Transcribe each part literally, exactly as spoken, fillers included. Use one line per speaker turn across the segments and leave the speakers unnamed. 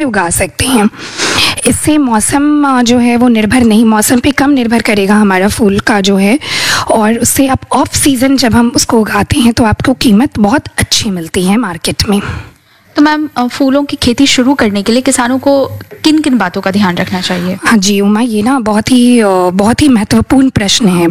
उगा सकते हैं। इससे मौसम अ, जो है वो निर्भर नहीं, मौसम पे कम निर्भर करेगा हमारा फूल का जो है, और उससे आप ऑफ सीज़न जब हम उसको उगाते हैं तो आपको कीमत बहुत अच्छी मिलती है मार्केट में।
तो मैम अ, फूलों की खेती शुरू करने के लिए किसानों को किन किन बातों का ध्यान रखना चाहिए?
हाँ जी उमा, ये ना बहुत ही अ, बहुत ही महत्वपूर्ण प्रश्न है,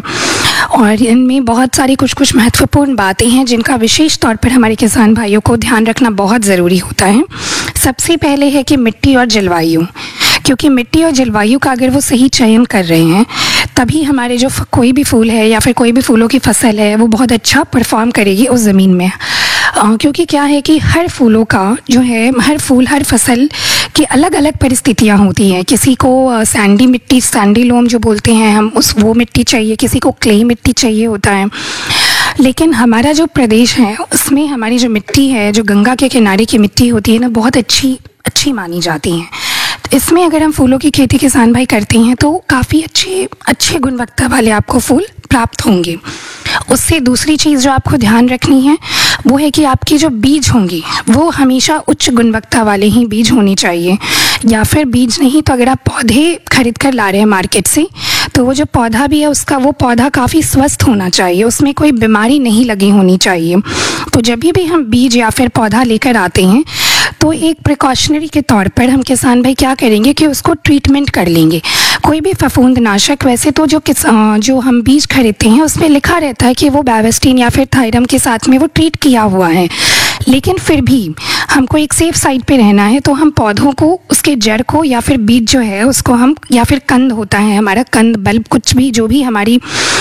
और इनमें बहुत सारी कुछ कुछ महत्वपूर्ण बातें हैं जिनका विशेष तौर पर हमारे किसान भाइयों को ध्यान रखना बहुत ज़रूरी होता है। सबसे पहले है कि मिट्टी और जलवायु, क्योंकि मिट्टी और जलवायु का अगर वो सही चयन कर रहे हैं तभी हमारे जो फ- कोई भी फूल है या फिर कोई भी फूलों की फसल है वो बहुत अच्छा परफॉर्म करेगी उस ज़मीन में। अ, क्योंकि क्या है कि हर फूलों का जो है, हर फूल हर फसल की अलग अलग परिस्थितियाँ होती हैं। किसी को अ, सैंडी मिट्टी, सैंडी लोम जो बोलते हैं हम, उस वो मिट्टी चाहिए, किसी को क्ले मिट्टी चाहिए होता है। लेकिन हमारा जो प्रदेश है उसमें हमारी जो मिट्टी है, जो गंगा के किनारे की मिट्टी होती है ना, बहुत अच्छी अच्छी मानी जाती है। तो इसमें अगर हम फूलों की खेती किसान भाई करते हैं तो काफ़ी अच्छे अच्छे गुणवत्ता वाले आपको फूल प्राप्त होंगे। उससे दूसरी चीज़ जो आपको ध्यान रखनी है वो है कि आपकी जो बीज होंगी वो हमेशा उच्च गुणवत्ता वाले ही बीज होने चाहिए, या फिर बीज नहीं तो अगर आप पौधे खरीद कर ला रहे हैं मार्केट से तो वो जो पौधा भी है उसका वो पौधा काफ़ी स्वस्थ होना चाहिए, उसमें कोई बीमारी नहीं लगी होनी चाहिए। तो जब भी हम बीज या फिर पौधा लेकर आते हैं तो एक प्रिकॉशनरी के तौर पर हम किसान भाई क्या करेंगे कि उसको ट्रीटमेंट कर लेंगे। कोई भी फफूंदनाशक, वैसे तो जो किस अ, जो हम बीज खरीदते हैं उसमें लिखा रहता है कि वो बैवेस्टीन या फिर थायरम के साथ में वो ट्रीट किया हुआ है, लेकिन फिर भी हमको एक सेफ साइड पे रहना है तो हम पौधों को, उसके जड़ को या फिर बीज जो है उसको हम, या फिर कंद होता है हमारा, कंद बल्ब, कुछ भी जो भी हमारी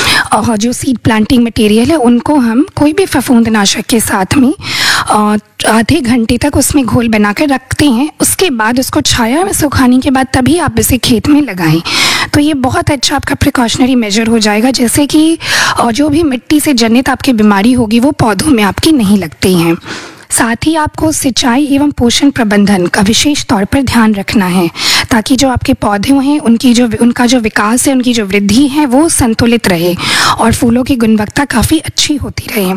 अ, जो सीड प्लांटिंग मटेरियल है उनको हम कोई भी फफूंदनाशक के साथ में अ, आधे घंटे तक उसमें घोल बनाकर रखते हैं। उसके बाद उसको छाया में सुखाने के बाद तभी आप इसे खेत में लगाएं। तो ये बहुत अच्छा आपका प्रिकॉशनरी मेजर हो जाएगा, जैसे कि अ, जो भी मिट्टी से जनित आपकी बीमारी होगी वो पौधों में आपकी नहीं लगती हैं। साथ ही आपको सिंचाई एवं पोषण प्रबंधन का विशेष तौर पर ध्यान रखना है ताकि जो आपके पौधे हैं उनकी जो उनका जो विकास है, उनकी जो वृद्धि है वो संतुलित रहे और फूलों की गुणवत्ता काफ़ी अच्छी होती रहे।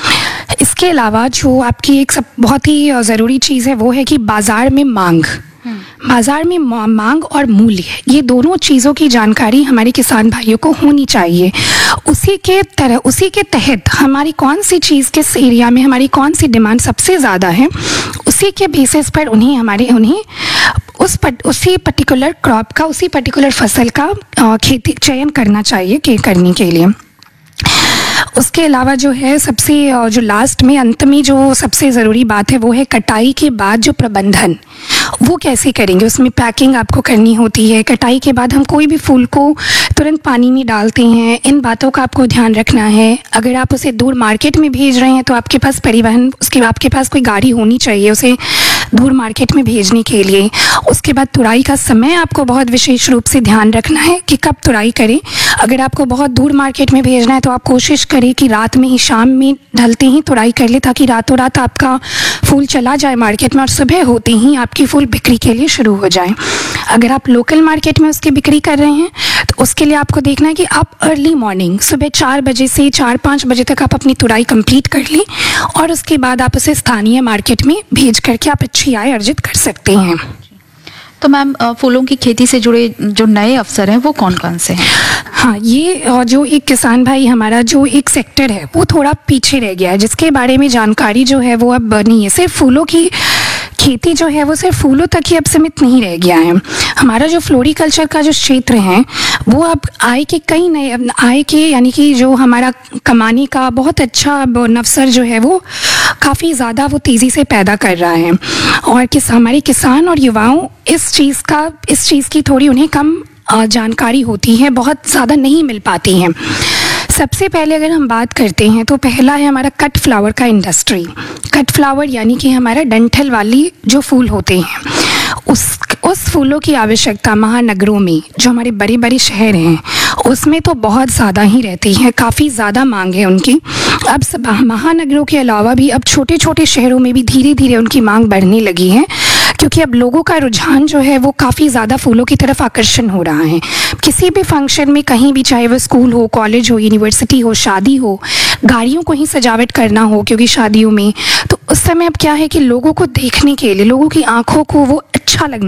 इसके अलावा जो आपकी एक सब बहुत ही ज़रूरी चीज़ है वो है कि बाज़ार में मांग, बाज़ार में मा- मांग और मूल्य, ये दोनों चीज़ों की जानकारी हमारे किसान भाइयों को होनी चाहिए। उसी के तरह उसी के तहत हमारी कौन सी चीज़ किस एरिया में हमारी कौन सी डिमांड सबसे ज़्यादा है, उसी के बेसिस पर उन्हें हमारे उन्हें उस पट, उसी पर्टिकुलर क्रॉप का, उसी पर्टिकुलर फसल का अ, खेती चयन करना चाहिए के करने के लिए। उसके अलावा जो है सबसे अ, जो लास्ट में अंत में जो सबसे ज़रूरी बात है वो है कटाई के बाद जो प्रबंधन, वो कैसे करेंगे। उसमें पैकिंग आपको करनी होती है। कटाई के बाद हम कोई भी फूल को तुरंत पानी में डालते हैं, इन बातों का आपको ध्यान रखना है। अगर आप उसे दूर मार्केट में भेज रहे हैं तो आपके पास परिवहन, उसके आपके पास कोई गाड़ी होनी चाहिए उसे दूर मार्केट में भेजने के लिए। उसके बाद तुड़ाई का समय आपको बहुत विशेष रूप से ध्यान रखना है कि कब तुड़ाई करें। अगर आपको बहुत दूर मार्केट में भेजना है तो आप कोशिश करें कि रात में ही, शाम में ढलते ही तुड़ाई कर ले ताकि रातों रात आपका फूल चला जाए मार्केट में और सुबह होते ही आपकी फूल बिक्री के लिए शुरू हो जाए। अगर आप लोकल मार्केट में उसकी बिक्री कर रहे हैं तो उसके लिए आपको देखना है कि आप अर्ली मॉर्निंग सुबह चार बजे से चार पाँच बजे तक आप अपनी तुड़ाई कंप्लीट कर लें और उसके बाद आप उसे स्थानीय मार्केट में भेज करके आप अच्छी आय अर्जित कर सकते हैं।
तो मैम अ, फूलों की खेती से जुड़े जो नए अवसर हैं वो कौन कौन से हैं?
हाँ, ये अ, जो एक किसान भाई हमारा जो एक सेक्टर है वो थोड़ा पीछे रह गया है, जिसके बारे में जानकारी जो है वो अब नहीं है। सिर्फ फूलों की खेती जो है वो सिर्फ फूलों तक ही अब सीमित नहीं रह गया है। हमारा जो फ्लोरिकल्चर का जो क्षेत्र है वो अब आय के कई नए आय के यानी कि जो हमारा कमाने का बहुत अच्छा अब अवसर जो है वो काफ़ी ज़्यादा वो तेज़ी से पैदा कर रहा है। और किस हमारे किसान और युवाओं इस चीज़ का इस चीज़ की थोड़ी उन्हें कम अ, जानकारी होती है, बहुत ज़्यादा नहीं मिल पाती हैं। सबसे पहले अगर हम बात करते हैं तो पहला है हमारा कट फ्लावर का इंडस्ट्री। कट फ्लावर यानी कि हमारा डंठल वाली जो फूल होते हैं, उस उस फूलों की आवश्यकता महानगरों में, जो हमारे बड़े बड़े शहर हैं उसमें तो बहुत ज़्यादा ही रहती है, काफ़ी ज़्यादा मांग है उनकी। अब सब महानगरों के अलावा भी अब छोटे छोटे शहरों में भी धीरे धीरे उनकी मांग बढ़ने लगी है, क्योंकि अब लोगों का रुझान जो है वो काफ़ी ज़्यादा फूलों की तरफ आकर्षण हो रहा है। किसी भी फंक्शन में, कहीं भी, चाहे वो स्कूल हो, कॉलेज हो, यूनिवर्सिटी हो, शादी हो, गाड़ियों को ही सजावट करना हो क्योंकि शादियों में, तो उस समय अब क्या है कि लोगों को देखने के लिए, लोगों की आंखों को वो अच्छा लगना